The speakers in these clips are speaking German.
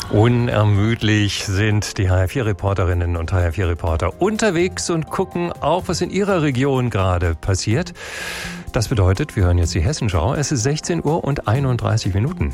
Unermüdlich sind die HR4-Reporterinnen und HR4-Reporter unterwegs und gucken auch, was in ihrer Region gerade passiert. Das bedeutet, wir hören jetzt die Hessenschau. Es ist 16 Uhr und 31 Minuten.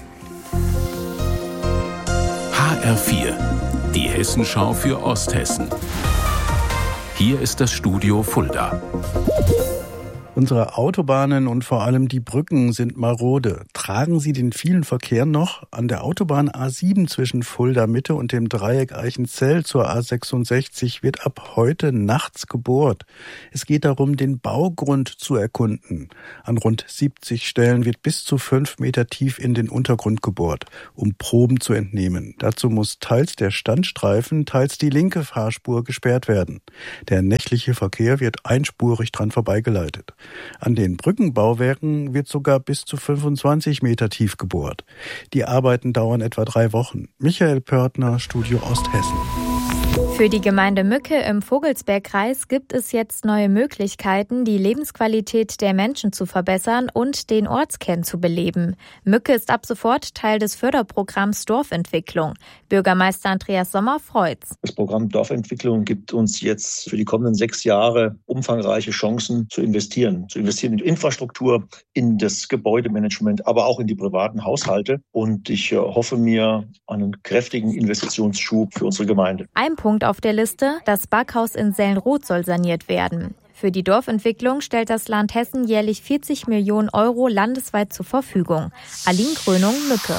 HR4, die Hessenschau für Osthessen. Hier ist das Studio Fulda. Unsere Autobahnen und vor allem die Brücken sind marode. Tragen sie den vielen Verkehr noch? An der Autobahn A7 zwischen Fulda Mitte und dem Dreieck Eichenzell zur A66 wird ab heute nachts gebohrt. Es geht darum, den Baugrund zu erkunden. An rund 70 Stellen wird bis zu 5 Meter tief in den Untergrund gebohrt, um Proben zu entnehmen. Dazu muss teils der Standstreifen, teils die linke Fahrspur gesperrt werden. Der nächtliche Verkehr wird einspurig dran vorbeigeleitet. An den Brückenbauwerken wird sogar bis zu 25 Meter tief gebohrt. Die Arbeiten dauern etwa 3 Wochen. Michael Pörtner, Studio Osthessen. Für die Gemeinde Mücke im Vogelsbergkreis gibt es jetzt neue Möglichkeiten, die Lebensqualität der Menschen zu verbessern und den Ortskern zu beleben. Mücke ist ab sofort Teil des Förderprogramms Dorfentwicklung. Bürgermeister Andreas Sommer freut's. Das Programm Dorfentwicklung gibt uns jetzt für die kommenden 6 Jahre umfangreiche Chancen zu investieren. Zu investieren in die Infrastruktur, in das Gebäudemanagement, aber auch in die privaten Haushalte. Und ich hoffe mir einen kräftigen Investitionsschub für unsere Gemeinde. Ein Punkt auf der Liste, das Backhaus in Sellenroth soll saniert werden. Für die Dorfentwicklung stellt das Land Hessen jährlich 40 Millionen Euro landesweit zur Verfügung. Aline Krönung, Mücke.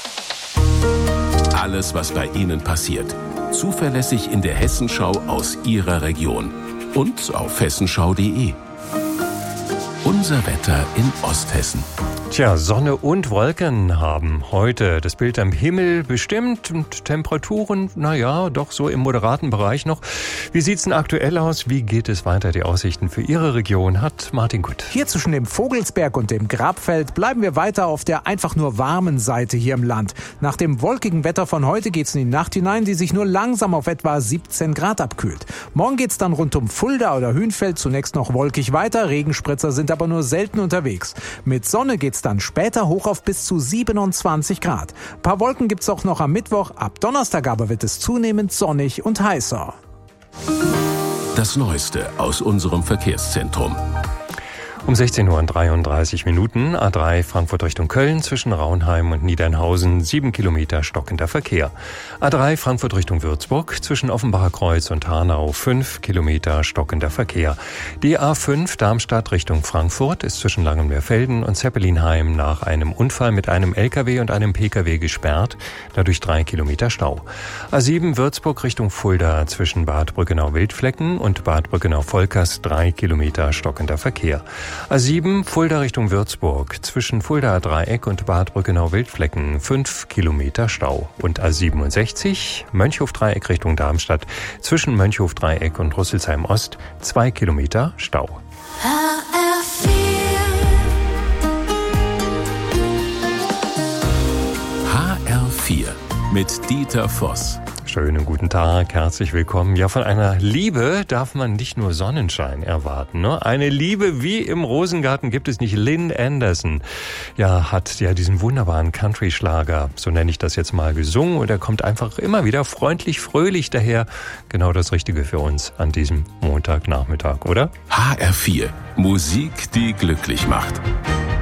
Alles, was bei Ihnen passiert. Zuverlässig in der Hessenschau aus Ihrer Region. Und auf hessenschau.de. Unser Wetter in Osthessen. Tja, Sonne und Wolken haben heute das Bild am Himmel bestimmt und Temperaturen, doch so im moderaten Bereich noch. Wie sieht's denn aktuell aus? Wie geht es weiter? Die Aussichten für Ihre Region hat Martin Gutt. Hier zwischen dem Vogelsberg und dem Grabfeld bleiben wir weiter auf der einfach nur warmen Seite hier im Land. Nach dem wolkigen Wetter von heute geht's in die Nacht hinein, die sich nur langsam auf etwa 17 Grad abkühlt. Morgen geht's dann rund um Fulda oder Hünfeld zunächst noch wolkig weiter. Regenspritzer sind aber nur selten unterwegs. Mit Sonne geht's dann später hoch auf bis zu 27 Grad. Ein paar Wolken gibt's auch noch am Mittwoch. Ab Donnerstag aber wird es zunehmend sonnig und heißer. Das Neueste aus unserem Verkehrszentrum. Um 16:33 Uhr, A3 Frankfurt Richtung Köln zwischen Raunheim und Niedernhausen, 7 Kilometer stockender Verkehr. A3 Frankfurt Richtung Würzburg zwischen Offenbacher Kreuz und Hanau, 5 Kilometer stockender Verkehr. Die A5 Darmstadt Richtung Frankfurt ist zwischen Langenmeerfelden und Zeppelinheim nach einem Unfall mit einem LKW und einem PKW gesperrt, dadurch 3 Kilometer Stau. A7 Würzburg Richtung Fulda zwischen Bad Brückenau-Wildflecken und Bad Brückenau-Volkers, 3 Kilometer stockender Verkehr. A7 Fulda Richtung Würzburg zwischen Fuldaer Dreieck und Bad Brückenau-Wildflecken 5 Kilometer Stau. Und A67 Mönchhof-Dreieck Richtung Darmstadt zwischen Mönchhof-Dreieck und Rüsselsheim Ost 2 Kilometer Stau. HR4 mit Dieter Voss. Schönen guten Tag, herzlich willkommen. Ja, von einer Liebe darf man nicht nur Sonnenschein erwarten, ne? Eine Liebe wie im Rosengarten gibt es nicht. Lynn Anderson, hat diesen wunderbaren Country-Schlager, so nenne ich das jetzt mal, gesungen. Und er kommt einfach immer wieder freundlich, fröhlich daher. Genau das Richtige für uns an diesem Montagnachmittag, oder? HR4, Musik, die glücklich macht.